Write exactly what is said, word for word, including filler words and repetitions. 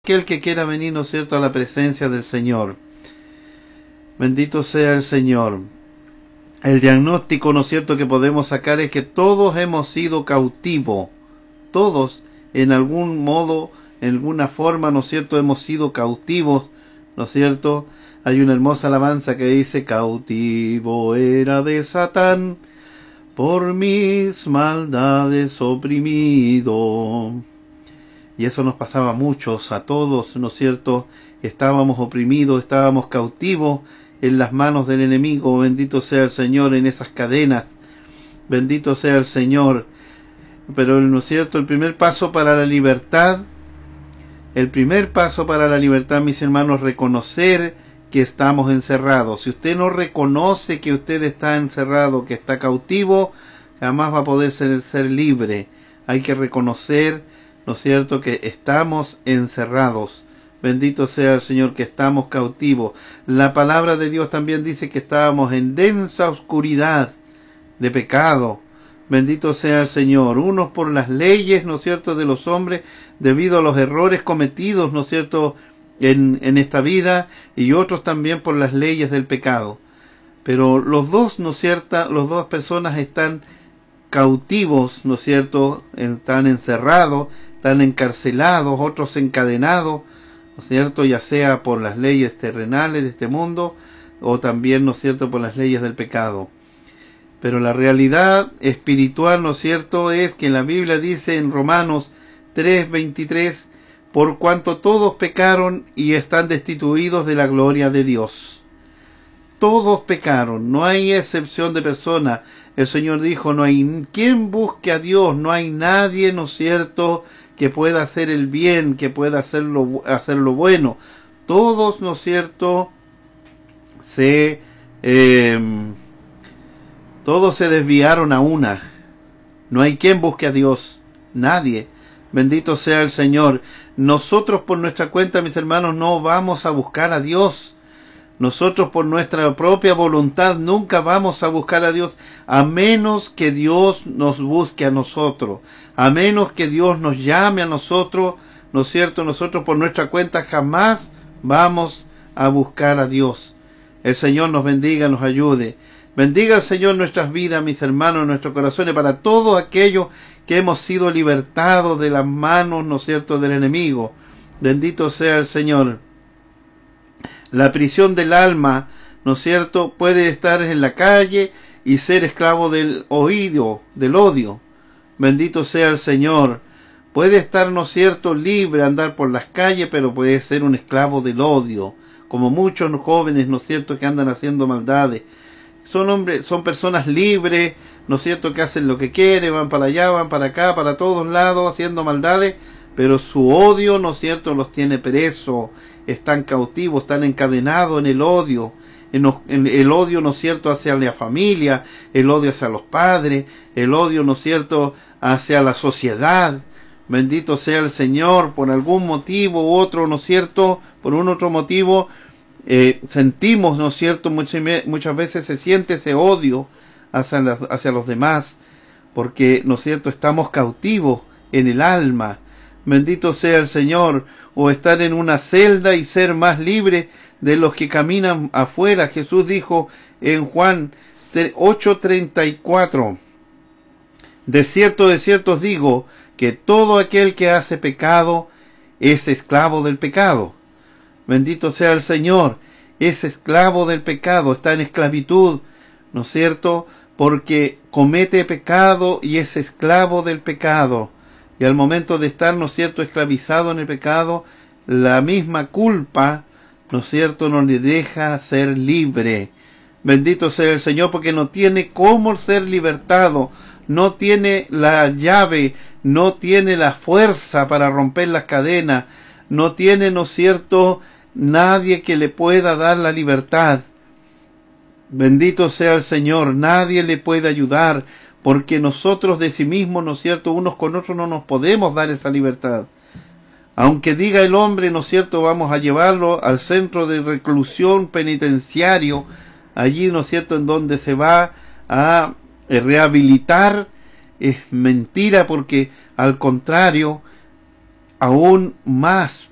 aquel que quiera venir, ¿no es cierto?, a la presencia del Señor. Bendito sea el Señor. El diagnóstico, ¿no es cierto?, que podemos sacar es que todos hemos sido cautivos. Todos, en algún modo, en alguna forma, ¿no es cierto?, hemos sido cautivos, ¿no es cierto? Hay una hermosa alabanza que dice: cautivo era de Satán, por mis maldades oprimido. Y eso nos pasaba a muchos, a todos, ¿no es cierto? Estábamos oprimidos, estábamos cautivos en las manos del enemigo. Bendito sea el Señor, en esas cadenas. Bendito sea el Señor. Pero, ¿no es cierto?, el primer paso para la libertad, el primer paso para la libertad, mis hermanos, reconocer que estamos encerrados. Si usted no reconoce que usted está encerrado, que está cautivo, jamás va a poder ser, ser libre. Hay que reconocer, ¿no es cierto?, que estamos encerrados. Bendito sea el Señor, que estamos cautivos. La palabra de Dios también dice que estábamos en densa oscuridad de pecado. Bendito sea el Señor. Unos por las leyes, ¿no es cierto?, de los hombres, debido a los errores cometidos, ¿no es cierto?, en, en esta vida, y otros también por las leyes del pecado. Pero los dos, ¿no es cierto?, los dos personas están cautivos, ¿no es cierto?, están encerrados, están encarcelados, otros encadenados, ¿no es cierto?, ya sea por las leyes terrenales de este mundo, o también, ¿no es cierto?, por las leyes del pecado. Pero la realidad espiritual, ¿no es cierto?, es que la Biblia dice en Romanos tres veintitrés: por cuanto todos pecaron y están destituidos de la gloria de Dios. Todos pecaron, no hay excepción de persona. El Señor dijo: no hay quien busque a Dios, no hay nadie, ¿no es cierto?, que pueda hacer el bien, que pueda hacer lo, hacer lo bueno. Todos, ¿no es cierto?, se... Eh, todos se desviaron a una. No hay quien busque a Dios. Nadie. Bendito sea el Señor. Nosotros por nuestra cuenta, mis hermanos, no vamos a buscar a Dios. Nosotros por nuestra propia voluntad nunca vamos a buscar a Dios, a menos que Dios nos busque a nosotros, a menos que Dios nos llame a nosotros, ¿no es cierto? Nosotros por nuestra cuenta jamás vamos a buscar a Dios. El Señor nos bendiga, nos ayude. Bendiga el Señor nuestras vidas, mis hermanos, nuestros corazones, para todos aquellos que hemos sido libertados de las manos, ¿no es cierto?, del enemigo. Bendito sea el Señor. La prisión del alma, ¿no es cierto?, puede estar en la calle y ser esclavo del oído, del odio. Bendito sea el Señor. Puede estar, ¿no es cierto?, libre, andar por las calles, pero puede ser un esclavo del odio, como muchos jóvenes, ¿no es cierto?, que andan haciendo maldades. Son hombres, son personas libres, ¿no es cierto?, que hacen lo que quieren, van para allá, van para acá, para todos lados, haciendo maldades, pero su odio, ¿no es cierto?, los tiene presos, están cautivos, están encadenados en el odio, en, en el odio, ¿no es cierto?, hacia la familia, el odio hacia los padres, el odio, ¿no es cierto?, hacia la sociedad. Bendito sea el Señor. Por algún motivo u otro, ¿no es cierto?, por un otro motivo, eh, sentimos, ¿no es cierto?, muchas, muchas veces se siente ese odio hacia, las, hacia los demás, porque, ¿no es cierto?, estamos cautivos en el alma. Bendito sea el Señor. O estar en una celda y ser más libre de los que caminan afuera. Jesús dijo en Juan ocho treinta y cuatro: de cierto, de cierto os digo, que todo aquel que hace pecado es esclavo del pecado. Bendito sea el Señor. Es esclavo del pecado, está en esclavitud, ¿no es cierto?, porque comete pecado y es esclavo del pecado. Y al momento de estar, ¿no es cierto?, esclavizado en el pecado, la misma culpa, ¿no es cierto?, no le deja ser libre. Bendito sea el Señor, porque no tiene cómo ser libertado, no tiene la llave, no tiene la fuerza para romper las cadenas, no tiene, ¿no es cierto?, nadie que le pueda dar la libertad. Bendito sea el Señor, nadie le puede ayudar, porque nosotros de sí mismos, ¿no es cierto?, unos con otros no nos podemos dar esa libertad. Aunque diga el hombre, ¿no es cierto?, vamos a llevarlo al centro de reclusión penitenciario, allí, ¿no es cierto?, en donde se va a rehabilitar, es mentira, porque al contrario, aún más